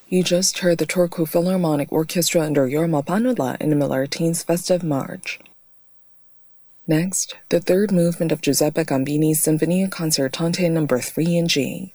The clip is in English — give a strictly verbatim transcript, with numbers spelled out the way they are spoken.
You just heard the Turku Philharmonic Orchestra under Jorma Panula in Millartine's Festive March. Next, the third movement of Giuseppe Gambini's Sinfonia Concertante number three in G.